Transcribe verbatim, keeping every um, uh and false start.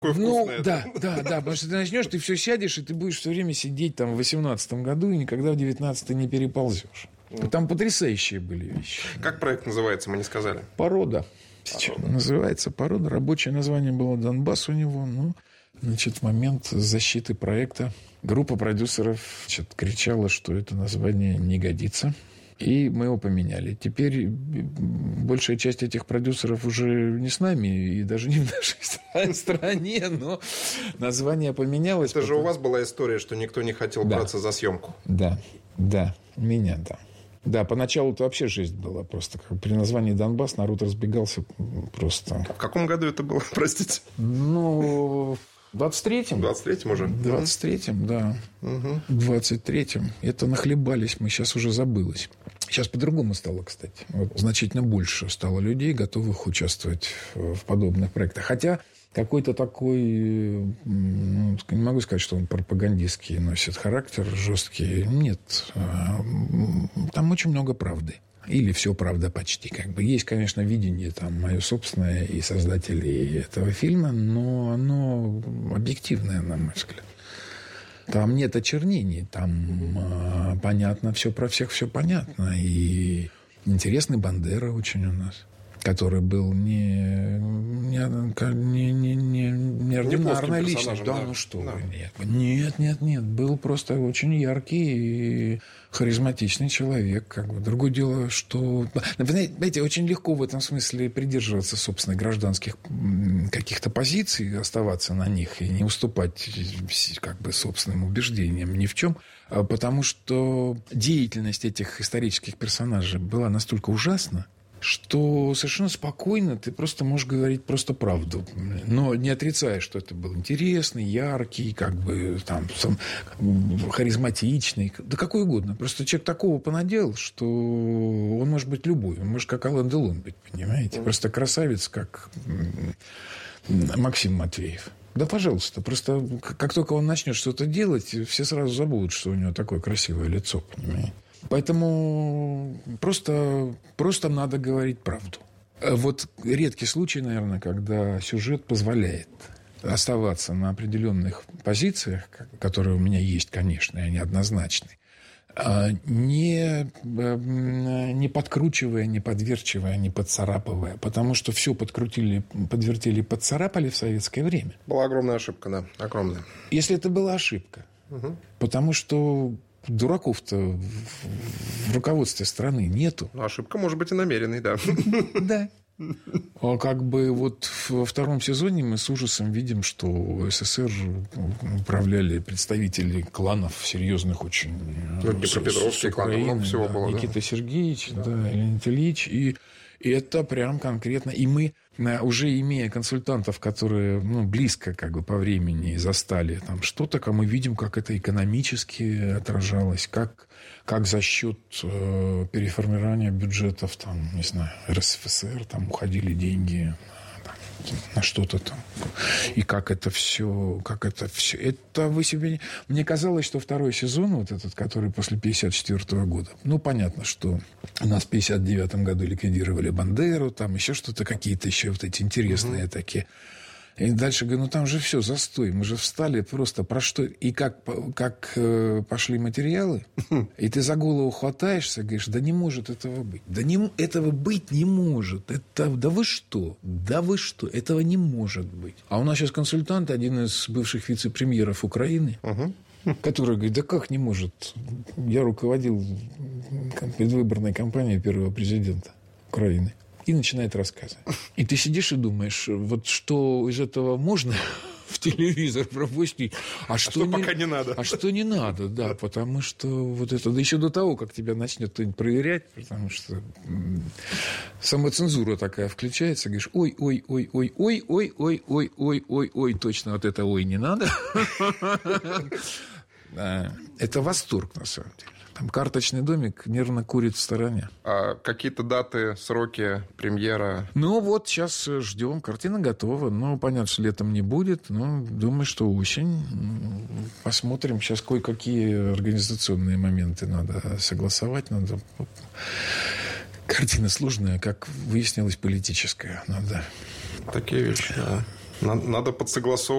Ну, да, да, да, потому что ты начнешь, ты все сядешь, и ты будешь все время сидеть там в восемнадцатом году, и никогда в девятнадцатый не переползешь. Там потрясающие были вещи. Как проект называется, мы не сказали? «Порода». Порода. Называется «Порода». Рабочее название было «Донбасс» у него. Ну, значит, в момент защиты проекта группа продюсеров значит, кричала, что это название не годится. И мы его поменяли. Теперь большая часть этих продюсеров уже не с нами, и даже не в нашей стране, но название поменялось. Это же у вас была история, что никто не хотел да. браться за съемку. Да, да, у меня, да. Да, поначалу-то вообще жесть была просто. При названии «Донбасс» народ разбегался просто. В каком году это было, простите? Ну... В двадцать третьем? В двадцать третьем уже? В двадцать третьем, да. Угу. В двадцать третьем. Это нахлебались мы, сейчас уже забылось. Сейчас по-другому стало, кстати. Вот значительно больше стало людей, готовых участвовать в подобных проектах. Хотя какой-то такой, ну, не могу сказать, что он пропагандистский носит характер, жесткий. Нет. Там очень много правды. Или все правда почти. Как бы. Есть, конечно, видение там, мое собственное и создателей этого фильма, но оно объективное, на мой взгляд. Там нет очернений, там э, понятно все про всех, все понятно. И интересный Бандера очень у нас, который был не, не, не, не, не ординарная личность. Да, да, ну что да. вы, нет. Нет, нет, нет. Был просто очень яркий и харизматичный человек. Как бы. Другое дело, что... Вы знаете, очень легко в этом смысле придерживаться собственных гражданских каких-то позиций, оставаться на них и не уступать как бы собственным убеждениям ни в чем, потому что деятельность этих исторических персонажей была настолько ужасна, что совершенно спокойно ты просто можешь говорить просто правду, но не отрицая, что это был интересный, яркий, как бы там сам, харизматичный, да какой угодно. Просто человек такого понаделал, что он может быть любой, он может как Ален Делон быть, понимаете? Просто красавец, как Максим Матвеев. Да, пожалуйста. Просто как только он начнет что-то делать, все сразу забудут, что у него такое красивое лицо, понимаете? Поэтому просто, просто надо говорить правду. Вот редкий случай, наверное, когда сюжет позволяет оставаться на определенных позициях, которые у меня есть, конечно, и они однозначны, не, не подкручивая, не подверчивая, не подцарапывая. Потому что все подкрутили, подвертели, подцарапали в советское время. Была огромная ошибка, да, огромная. Если это была ошибка. Угу. Потому что дураков-то в руководстве страны нету. Ну, ошибка может быть и намеренной, да. Да. А как бы вот во втором сезоне мы с ужасом видим, что СССР управляли представители кланов серьезных очень. Ну, Днепропетровский клан, много всего да, было. Никита да? Сергеевич, да. да, Леонид Ильич. И, и это прям конкретно. И мы, уже имея консультантов, которые ну, близко как бы по времени застали там что-то, мы видим, как это экономически отражалось, как, как за счет э, переформирования бюджетов, там, не знаю, РСФСР, там уходили деньги там, на что-то там. И как это все, как это все. Это вы себе... Мне казалось, что второй сезон, вот этот, который после пятьдесят четвёртого года, ну, понятно, что у нас в пятьдесят девятом году ликвидировали Бандеру, там еще что-то, какие-то еще вот эти интересные угу. такие... И дальше говорю, ну там же все, застой, мы же встали просто про что... И как, как э, пошли материалы, и ты за голову хватаешься, говоришь, да не может этого быть. Да не, этого быть не может. Это, да вы что? Да вы что? Этого не может быть. А у нас сейчас консультант, один из бывших вице-премьеров Украины, угу. который говорит, да как не может? Я руководил предвыборной кампанией первого президента Украины. И начинает рассказывать. И ты сидишь и думаешь, вот что из этого можно в телевизор пропустить, а, а что, что не, пока не надо. А что не надо, да, потому что вот это, да еще до того, как тебя начнет кто-нибудь проверять, потому что самоцензура такая включается, говоришь, ой, ой, ой, ой, ой, ой, ой, ой, ой, ой, ой, точно вот это ой не надо. Это восторг, на самом деле. Там карточный домик нервно курит в стороне. А какие-то даты, сроки, премьера? Ну, вот сейчас ждем. Картина готова. Ну, понятно, что летом не будет. Но думаю, что осень. Посмотрим. Сейчас кое-какие организационные моменты надо согласовать. Надо... Картина сложная, как выяснилось, политическая. Надо... Такие вещи, да. Надо подсогласовывать